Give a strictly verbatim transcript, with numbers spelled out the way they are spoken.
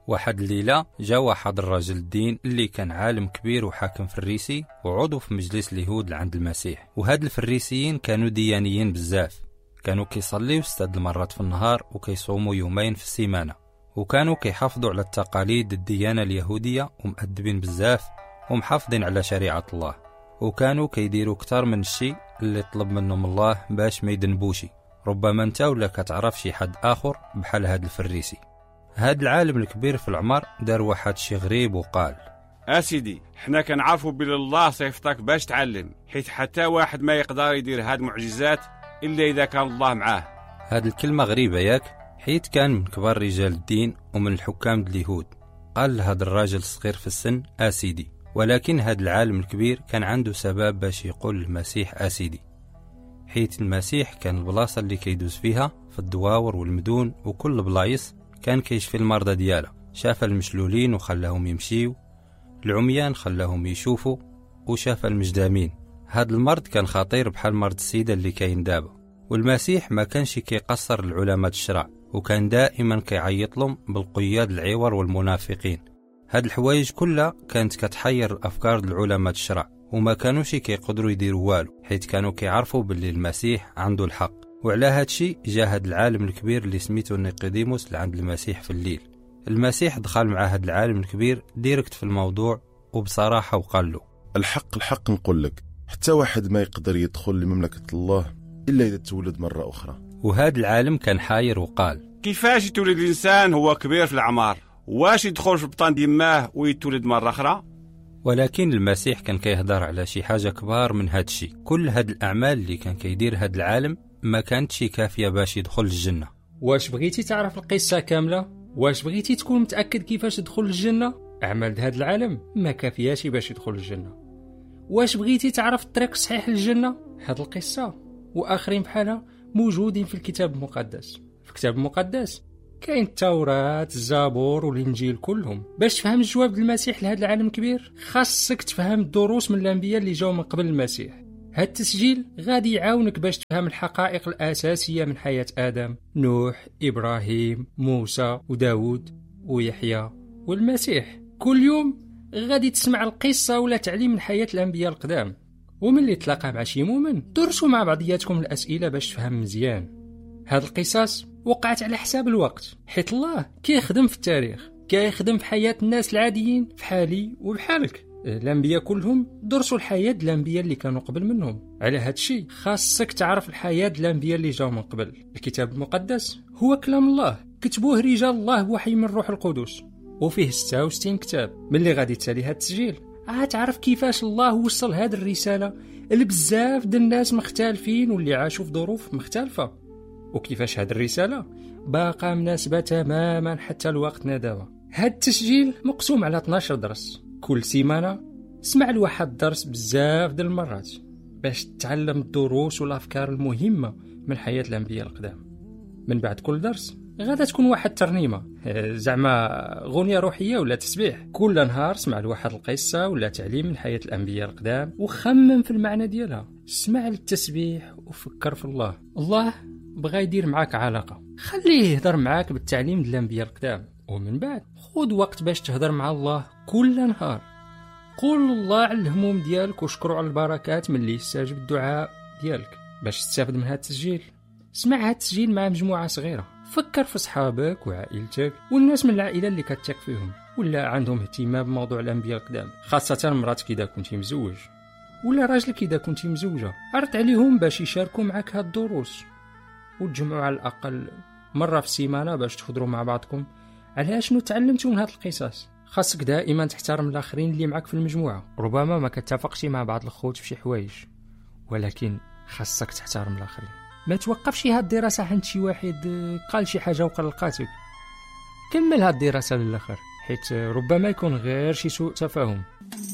واحد الليلة جا واحد الرجل الدين اللي كان عالم كبير وحاكم فريسي وعضو في مجلس اليهود عند المسيح. وهاد الفريسيين كانوا ديانيين بزاف، كانوا كيصليو ستة المرات في النهار وكيصوموا يومين في السيمانة، وكانوا كيحافظوا على التقاليد الديانة اليهودية ومؤدبين بزاف ومحافظين على شريعة الله، وكانوا كيديروا كتار من الشيء اللي طلب منهم الله باش ما يدنبوشي. ربما انت ولا كتعرف شي حد آخر بحال هاد الفريسي. هاد العالم الكبير في العمر دار واحد شي غريب وقال: اسيدي حنا كنعرفوا بلي الله صيفطك باش تعلم، حيت حتى واحد ما يقدر يدير هاد المعجزات الا اذا كان الله معاه. هاد الكلمة غريبة ياك، حيت كان من كبار رجال الدين ومن الحكام اليهود. قال لهاد الراجل الصغير في السن اسيدي، ولكن هاد العالم الكبير كان عنده سبب باش يقول للمسيح اسيدي، حيت المسيح كان البلاصة اللي كيدوز فيها في الدواور والمدون وكل بلايص كان كيشفي المرضى دياله. شاف المشلولين وخلاهم يمشيو، العميان خلاهم يشوفوا، وشاف المجدامين. هاد المرض كان خطير بحال مرض السيدة اللي كاين دابا، والمسيح ما كانش كيقصر العلماء الشرع، وكان دائما كيعيط لهم بالقياد العور والمنافقين. هاد الحوايج كلها كانت كتحير الافكار العلماء الشرع، وما كانوش كيقدروا يديروا والو، حيت كانوا كيعرفوا باللي المسيح عنده الحق. وعلى هادشي جا هاد العالم الكبير اللي سميتو نيقوديموس لعند المسيح في الليل. المسيح دخل مع هاد العالم الكبير ديركت في الموضوع وبصراحة وقال له: الحق الحق نقول لك، حتى واحد ما يقدر يدخل لمملكة الله إلا إذا تولد مرة أخرى. وهاد العالم كان حاير وقال: كيفاش يتولد الإنسان هو كبير في الأعمار؟ واش يدخل في بطن ديماه ويتولد مرة أخرى؟ ولكن المسيح كان كيهضر على شي حاجة كبار من هاد الشي. كل هاد الأعمال اللي كان كيدير هاد العالم ما كانتش كافية باش يدخل الجنة. واش بغيتي تعرف القصة كاملة؟ واش بغيتي تكون متأكد كيفاش تدخل الجنة؟ أعمال هاد العالم ما كافياش باش يدخل الجنة. واش بغيتي تعرف الطريق الصحيح للجنة؟ هاد القصة وآخرين بحالها موجودين في الكتاب المقدس. في الكتاب المقدس كاين التوراة، الزبور والإنجيل كلهم. باش تفهم الجواب المسيح لهذا العالم الكبير خاصك تفهم الدروس من الأنبياء اللي جاو من قبل المسيح. هاد التسجيل غادي يعاونك باش تفهم الحقائق الأساسية من حياة آدم، نوح، إبراهيم، موسى وداود ويحيى والمسيح. كل يوم غادي تسمع القصة ولا تعليم من حياة الأنبياء القدام. ومن اللي تلاقى مع شي مؤمن درسوا مع بعضياتكم الأسئلة باش تفهم مزيان. هاد القصص وقعت على حساب الوقت، حيت الله كيخدم في التاريخ، كيخدم في حياة الناس العاديين بحالي وبحالك. الأنبياء كلهم درسوا الحياة الأنبياء اللي كانوا قبل منهم. على هاد الشيء خاصك تعرف الحياة الأنبياء اللي جاوا من قبل. الكتاب المقدس هو كلام الله، كتبوه رجال الله بوحي من روح القدس، وفيه ستة وستين كتاب. من اللي غادي تسالي هاد التسجيل غتعرف كيفاش الله وصل هاد الرسالة لبزاف د الناس مختلفين واللي عاشوا في ظروف مختلفة، وكيفاش هاد الرسالة باقا مناسبة تماما حتى لوقتنا دابا. هاد التسجيل مقسوم على اثناش درس، كل سيمانة اسمع لواحد درس بزاف د المرات باش تتعلم الدروس والأفكار المهمة من حياة الأنبياء القدام. من بعد كل درس غادا تكون واحد ترنيمة، زعما غنية روحية ولا تسبيح. كل نهار اسمع لواحد القصة ولا تعليم من حياة الأنبياء القدام وخمم في المعنى ديالها. اسمع للتسبيح وفكر في الله. الله بغا يدير معاك علاقة، خليه يهضر معاك بالتعليم ديال الأنبياء القدام. ومن بعد خذ وقت باش تهضر مع الله كل نهار. قول الله على الهموم ديالك وشكروا على البركات من اللي يستجيب الدعاء ديالك. باش تستافد من هذا التسجيل اسمع هذا التسجيل مع مجموعة صغيرة. فكر في صحابك وعائلتك والناس من العائلة اللي كتثق فيهم ولا عندهم اهتمام بموضوع الأنبياء القدام، خاصة مراتك إذا كنتي مزوج ولا راجلك إذا كنتي مزوجة. عرض عليهم باش يشاركوا معك هاد الدروس، وتجمعوا على الأقل مرة في السيمانة باش تخضروا مع بعضكم على شنو تعلمتوا من هاد القصص. خاصك دائما تحترم الآخرين اللي معك في المجموعة. ربما ما كتفقش مع بعض الخوت في شي حوايج، ولكن خاصك تحترم الآخرين. ما توقفش هاد الدراسة عند شي واحد قال شي حاجة وقلقاتك. كمل هاد الدراسة للآخر، حيت ربما يكون غير شي سوء تفاهم.